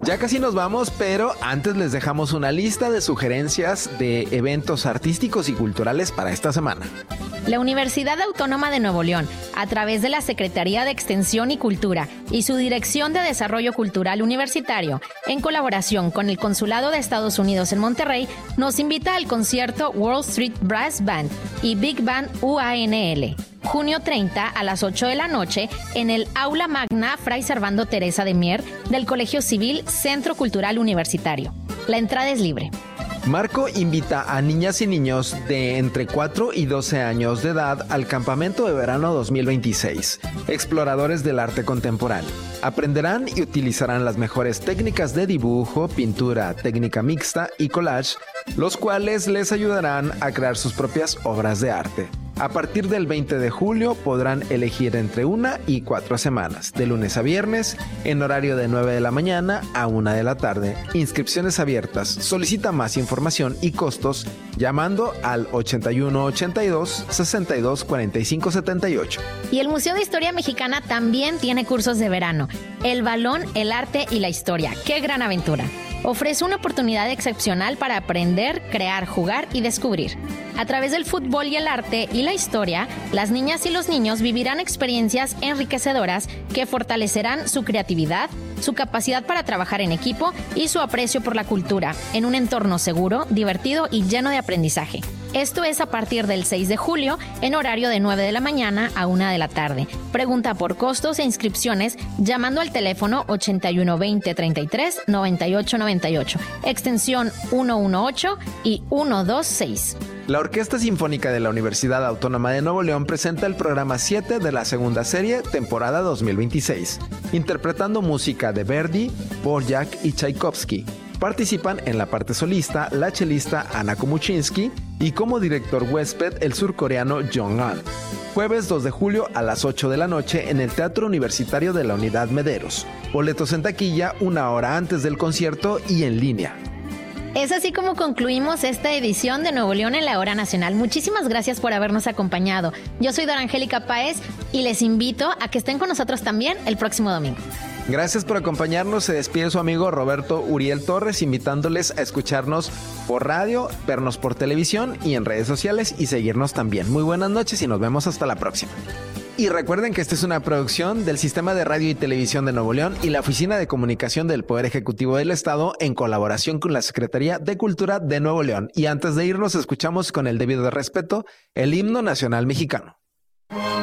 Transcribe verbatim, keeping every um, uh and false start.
Ya casi nos vamos, pero antes les dejamos una lista de sugerencias de eventos artísticos y culturales para esta semana. La Universidad Autónoma de Nuevo León, a través de la Secretaría de Extensión y Cultura y su Dirección de Desarrollo Cultural Universitario, en colaboración con el Consulado de Estados Unidos en Monterrey, nos invita al concierto Wall Street Brass Band y Big Band U A N L. junio treinta a las ocho de la noche en el Aula Magna Fray Servando Teresa de Mier del Colegio Civil Centro Cultural Universitario. La entrada es libre. Marco invita a niñas y niños de entre cuatro y doce años de edad al Campamento de Verano dos mil veintiséis, Exploradores del Arte Contemporáneo. Aprenderán y utilizarán las mejores técnicas de dibujo, pintura, técnica mixta y collage, los cuales les ayudarán a crear sus propias obras de arte. A partir del veinte de julio podrán elegir entre una y cuatro semanas, de lunes a viernes, en horario de nueve de la mañana a una de la tarde. Inscripciones abiertas. Solicita más información y costos llamando al ochenta y uno ochenta y dos, sesenta y dos cuarenta y cinco setenta y ocho. Y el Museo de Historia Mexicana también tiene cursos de verano. El balón, el arte y la historia. ¡Qué gran aventura! Ofrece una oportunidad excepcional para aprender, crear, jugar y descubrir. A través del fútbol y el arte y la historia, las niñas y los niños vivirán experiencias enriquecedoras que fortalecerán su creatividad, su capacidad para trabajar en equipo y su aprecio por la cultura, en un entorno seguro, divertido y lleno de aprendizaje. Esto es a partir del seis de julio, en horario de nueve de la mañana a una de la tarde. Pregunta por costos e inscripciones llamando al teléfono ochenta y uno veinte treinta y tres noventa y ocho noventa y ocho, extensión ciento dieciocho y ciento veintiséis. La Orquesta Sinfónica de la Universidad Autónoma de Nuevo León presenta el programa siete de la segunda serie, temporada dos mil veintiséis, interpretando música de Verdi, Dvorak y Tchaikovsky. Participan en la parte solista la chelista Anna Komuchinsky y como director huésped el surcoreano Jong An. Jueves dos de julio a las ocho de la noche en el Teatro Universitario de la Unidad Mederos. Boletos en taquilla una hora antes del concierto y en línea. Es así como concluimos esta edición de Nuevo León en la Hora Nacional. Muchísimas gracias por habernos acompañado. Yo soy Dora Angélica Páez y les invito a que estén con nosotros también el próximo domingo. Gracias por acompañarnos. Se despide su amigo Roberto Uriel Torres, invitándoles a escucharnos por radio, vernos por televisión y en redes sociales y seguirnos también. Muy buenas noches y nos vemos hasta la próxima. Y recuerden que esta es una producción del Sistema de Radio y Televisión de Nuevo León y la Oficina de Comunicación del Poder Ejecutivo del Estado en colaboración con la Secretaría de Cultura de Nuevo León. Y antes de irnos, escuchamos con el debido respeto el himno nacional mexicano.